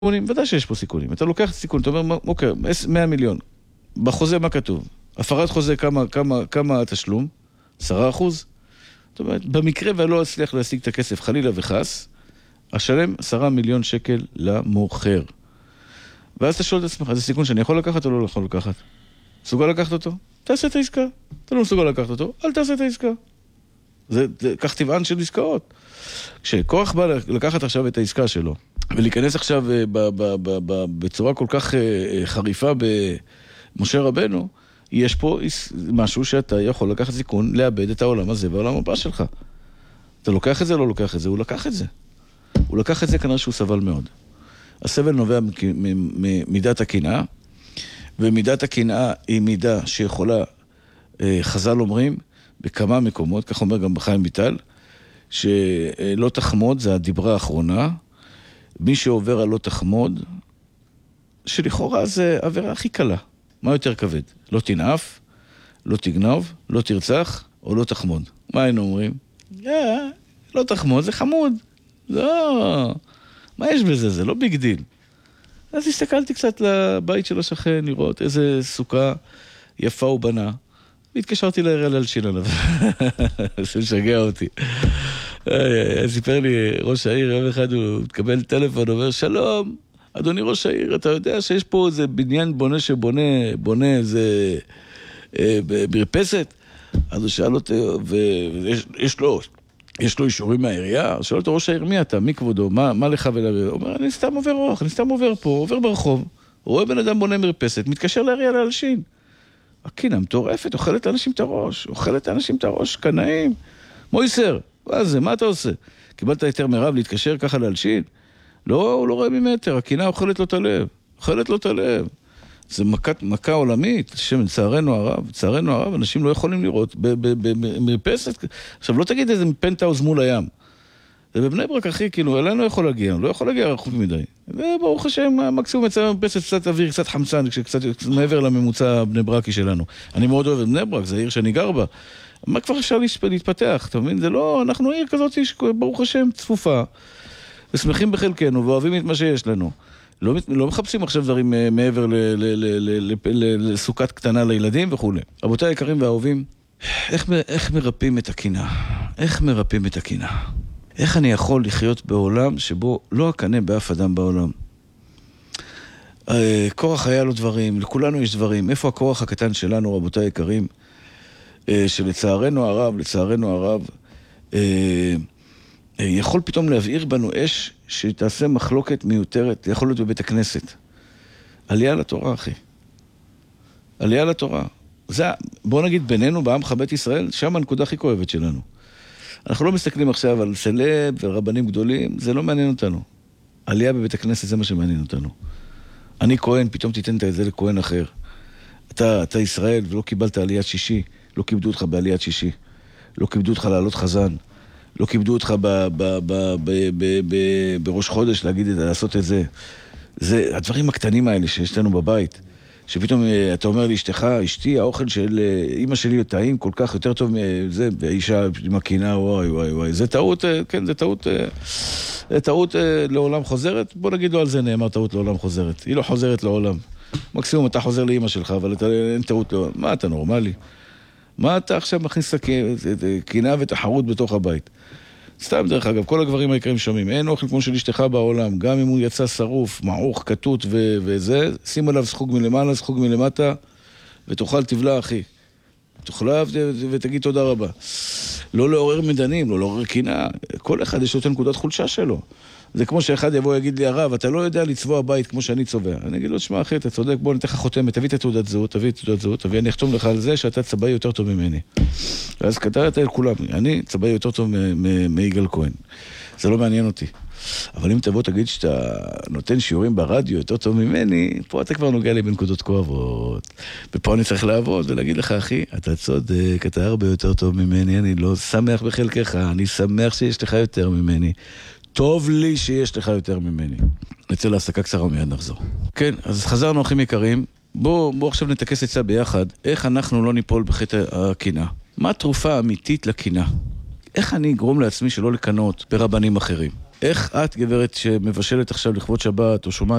ודאי שיש פה סיכונים. אתה לוקח את הסיכון, אתה אומר, אוקיי, 100 מיליון. בחוזה מה כתוב? הפרת חוזה כמה התשלום? 10%? זאת אומרת, במקרה ולא אצליח להשיג את הכסף, חלילה וחס, אשלם 10 מיליון שקל למוכר. ואז אתה שואל את עצמך, זה סיכון שאני יכול לקחת או לא יכול לקחת? מסוגל לקחת אותו? תעשה את העסקה. אתה לא מסוגל לקחת אותו, אל תעשה את העסקה. זה כך טבען של עסקאות. כשכוח בא לקחת עכשיו את העסקה שלו, ולהיכנס עכשיו בצורה כל כך חריפה במשה רבנו, יש פה משהו שאתה יכול לקחת סיכון, לאבד את העולם הזה והעולם הבא שלך. אתה לוקח את זה או לא לוקח את זה? הוא לקח את זה. הוא לקח את זה כנראה שהוא סבל מאוד. הסבל נובע ממידת הקנאה, ומידת הקנאה היא מידה שיכולה, חז"ל אומרים, בכמה מקומות, כך אומר גם בחיים ביטל, שלא תחמוד, זה הדיברה האחרונה, מי שעובר על לא תחמוד, שלכאורה זה עבירה הכי קלה. מה יותר כבד? לא תנאף, לא תגנוב, לא תרצח, או לא תחמוד. מה היינו אומרים? לא תחמוד, זה חמוד. לא, מה יש בזה? זה לא ביג דיל. אז הסתכלתי קצת לבית של השכן, לראות איזה סוכה יפה הוא בנה. והתקשרתי להראה להלשין עליו. זה משגע אותי. סיפר לי ראש העיר, יום אחד הוא מתקבל טלפון, אומר, שלום, אדוני ראש העיר, אתה יודע שיש פה איזה בניין בונה שבונה איזה מרפסת? אז הוא שאל אותי, ויש לו אישורים מהעירייה? שאל אותו ראש העיר, מי אתה? מי כבודו? מה לך ולעיר? הוא אומר, אני סתם עובר רוח, אני סתם עובר פה, עובר ברחוב, רואה בן אדם בונה מרפסת, מתקשר לעירייה להלשין. הקנאה מטורפת, אוכלת לאנשים את הראש, קנאים. מויסר, מה אתה עושה? קיבלת יותר מרב להתקשר ככה להלשין? לא, הוא לא רואה ממטר, הקנאה אוכלת לו את הלב. זה מכה עולמית, לצערנו הרב, אנשים לא יכולים לראות במרפסת. עכשיו, לא תגיד איזה פנטהאוז מול הים. זה בבני ברק, אחי, כאילו, אלינו לא יכול להגיע רחוק מדי. וברוך השם, מקסימום יצא מרפסת, קצת אוויר, קצת חמצן, קצת מעבר לממוצע בני ברקי שלנו. אני מאוד אוהב את בני ברק, זה העיר שאני גר בה. מה כבר אפשר להתפתח, אתה מבין? זה לא, אנחנו עיר כזאת, ברוך השם, צפופה, ושמחים בחלקנו, ואוהבים את מה שיש לנו. לא מחפשים עכשיו דברים מעבר לסוכת קטנה לילדים וכו'. רבותיי היקרים והאהובים, איך מרפאים את הקנאה? איך אני יכול לחיות בעולם שבו לא אקנה באף אדם בעולם? כורח היה לו דברים, לכולנו יש דברים. איפה הכורח הקטן שלנו, רבותיי היקרים? שלצערנו הרב, יכול פתאום להבעיר בנו אש שתעשה מחלוקת מיותרת, יכול להיות בבית הכנסת. עלייה לתורה, אחי. עלייה לתורה. זה, בוא נגיד בינינו, בעמך בית ישראל, שם הנקודה הכי כואבת שלנו. אנחנו לא מסתכלים עכשיו על סלב ורבנים גדולים, זה לא מעניין אותנו. עלייה בבית הכנסת זה מה שמעניין אותנו. אני כהן, פתאום תיתן את זה לכהן אחר. אתה ישראל ולא קיבלת עליית שישי, לא כיבדו אותך בעליית שישי, לא כיבדו אותך לעלות חזן, לא כיבדו אותך בראש חודש לעשות את זה. זה הדברים הקטנים האלה שיש לנו בבית. שפתאום אתה אומר לאשתך, אשתי, האוכל של אמא שלי טעים כל כך יותר טוב מזה, והאישה עם הקנאה, וואי. זה טעות, כן, זה טעות לעולם חוזרת. בוא נגיד לו על זה נאמר טעות לעולם חוזרת. היא לא חוזרת לעולם. מקסימום אתה חוזר לאמא שלך, אבל אין טעות לעולם. מה אתה נורמלי? מה אתה עכשיו מכניס קנאה ותחרות בתוך הבית? סתם דרך אגב, כל הגברים העיקרים שומעים, אין אוכל כמו של אשתך בעולם, גם אם הוא יצא שרוף, מעוך, כתות וזה, שים עליו זחוג מלמעלה, זחוג מלמטה, ותאכל תבלה, אחי. תאכלה ותגיד תודה רבה. לא לעורר מדנים, לא לעורר קנאה, כל אחד יש לו את נקודת חולשה שלו. זה כמו שאחד יבוא ויגיד לי, הרב, אתה לא יודע לצבוע בית כמו שאני צובע. אני אגיד לו, תשמע אחי, אתה צודק, בוא נתן לך חותמת, תביא את תעודת זהות, ואני אחתום לך על זה שאתה צבעי יותר טוב ממני. אז כתרת אל כולם, אני צבעי יותר טוב מיגאל כהן. זה לא מעניין אותי. אבל אם תבוא תגיד שאתה נותן שיעורים ברדיו יותר טוב ממני, פה אתה כבר נוגע לי בנקודות כואבות. ופה אני צריך לעבוד ולהגיד לך, אחי, אתה צודק, אתה הרבה יותר טוב ממני, אני לא שמח בחלקך, אני שמח שיש לך יותר ממני. טוב לי שיש לך יותר ממני. נצא להפסקה קצרה ומיד נחזור. כן, אז חזרנו אחים יקרים. בוא עכשיו נתעקס עצה ביחד. איך אנחנו לא ניפול בחטא הקנאה? מה התרופה האמיתית לקנאה? איך אני אגרום לעצמי שלא לקנות ברבנים אחרים? איך את, גברת, שמבשלת עכשיו לכבוד שבת, או שומעת